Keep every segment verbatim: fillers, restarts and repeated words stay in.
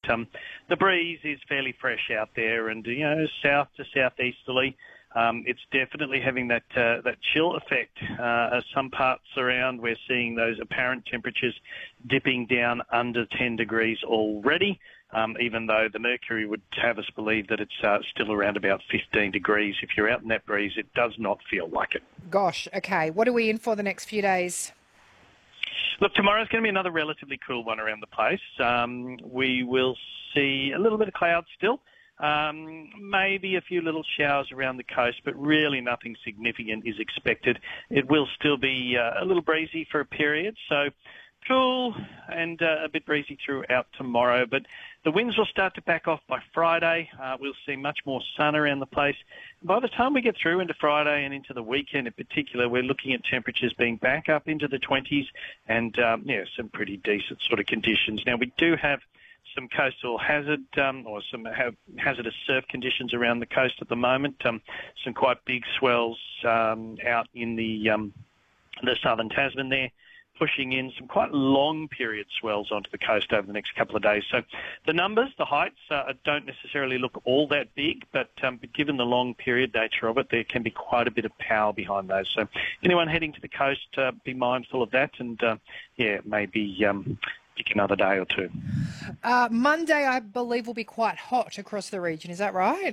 um, the breeze is fairly fresh out there, and you know, south to southeasterly. Um, it's definitely having that uh, that chill effect. Uh, as some parts around, we're seeing those apparent temperatures dipping down under ten degrees already, um, even though the mercury would have us believe that it's uh, still around about fifteen degrees. If you're out in that breeze, it does not feel like it. Gosh, okay. What are we in for the next few days? Look, tomorrow's going to be another relatively cool one around the place. Um, we will see a little bit of cloud still. Um, maybe a few little showers around the coast, but really nothing significant is expected. It will still be uh, a little breezy for a period, so cool and uh, a bit breezy throughout tomorrow. But the winds will start to back off by Friday. Uh, we'll see much more sun around the place. By the time we get through into Friday and into the weekend in particular, we're looking at temperatures being back up into the twenties and um, yeah, some pretty decent sort of conditions. Now, we do have some coastal hazard um, or some ha- hazardous surf conditions around the coast at the moment. Um, some quite big swells um, out in the um, the southern Tasman there, pushing in some quite long period swells onto the coast over the next couple of days. So the numbers, the heights, uh, don't necessarily look all that big, but, um, but given the long period nature of it, there can be quite a bit of power behind those. So anyone heading to the coast, uh, be mindful of that, and uh, yeah, maybe um, pick another day or two. Uh, Monday, I believe, will be quite hot across the region. Is that right?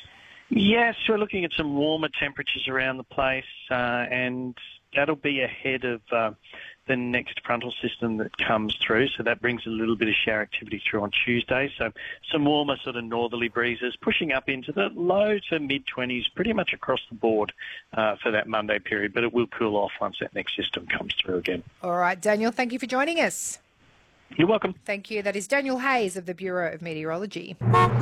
Yes, we're looking at some warmer temperatures around the place, uh, and that'll be ahead of uh, the next frontal system that comes through. So that brings a little bit of shower activity through on Tuesday. So some warmer sort of northerly breezes pushing up into the low to mid-twenties pretty much across the board uh, for that Monday period. But it will cool off once that next system comes through again. All right, Daniel, thank you for joining us. You're welcome. Thank you. That is Daniel Hayes of the Bureau of Meteorology.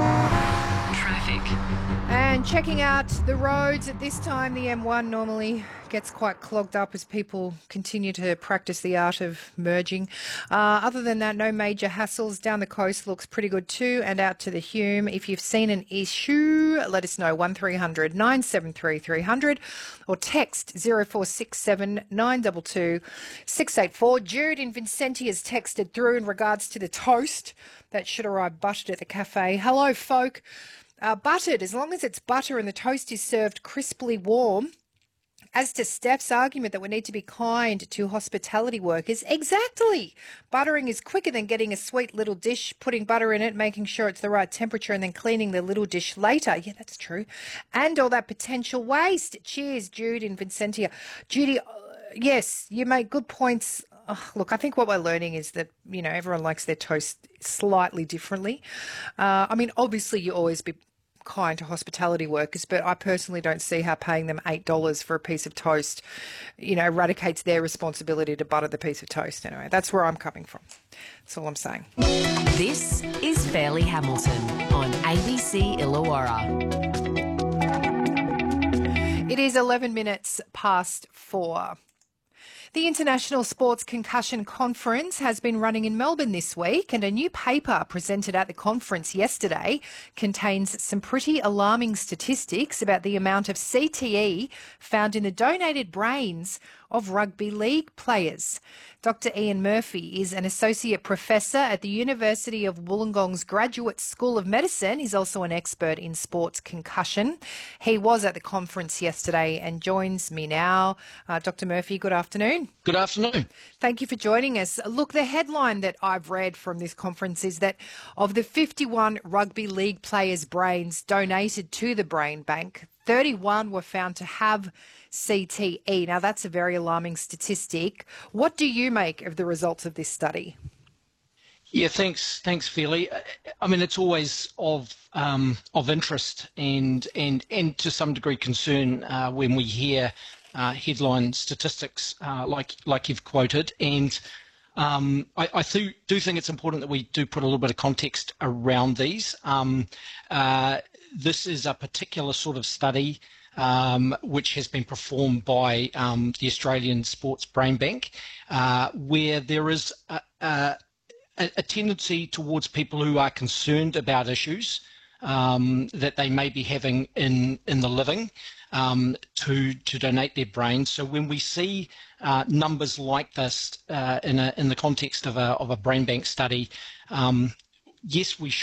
Traffic. And checking out the roads at this time, the M one normally gets quite clogged up as people continue to practice the art of merging. Uh, other than that, no major hassles. Down the coast looks pretty good too, and out to the Hume. If you've seen an issue, let us know, one three hundred nine seven three three hundred or text zero four six seven nine two two six eight four. Jude in Vincenti has texted through in regards to the toast that should arrive buttered at the cafe. Hello, folk. Uh, buttered, as long as it's butter and the toast is served crisply warm. As to Steph's argument that we need to be kind to hospitality workers, exactly. Buttering is quicker than getting a sweet little dish, putting butter in it, making sure it's the right temperature and then cleaning the little dish later. Yeah, that's true. And all that potential waste. Cheers, Jude in Vincentia. Judy, uh, yes, you make good points. Oh, look, I think what we're learning is that, you know, everyone likes their toast slightly differently. Uh, I mean, obviously you always be kind to hospitality workers, but I personally don't see how paying them eight dollars for a piece of toast, you know, eradicates their responsibility to butter the piece of toast. Anyway, that's where I'm coming from. That's all I'm saying. This is Fairleigh Hamilton on A B C Illawarra. It is eleven minutes past four. The International Sports Concussion Conference has been running in Melbourne this week, and a new paper presented at the conference yesterday contains some pretty alarming statistics about the amount of C T E found in the donated brains of rugby league players. Doctor Ian Murphy is an associate professor at the University of Wollongong's Graduate School of Medicine. He's also an expert in sports concussion. He was at the conference yesterday and joins me now. Uh, Doctor Murphy, good afternoon. Good afternoon. Thank you for joining us. Look, the headline that I've read from this conference is that of the fifty-one rugby league players' brains donated to the brain bank, thirty-one were found to have C T E. Now, that's a very alarming statistic. What do you make of the results of this study? Yeah, thanks, thanks, Fairleigh. I mean, it's always of um, of interest and and and to some degree concern uh, when we hear uh, headline statistics uh, like like you've quoted. And um, I, I do, do think it's important that we do put a little bit of context around these. Um, uh, this is a particular sort of study Um, which has been performed by um, the Australian Sports Brain Bank, uh, where there is a, a, a tendency towards people who are concerned about issues um, that they may be having in, in the living um, to to donate their brains. So when we see uh, numbers like this uh, in a in the context of a of a brain bank study, um, yes, we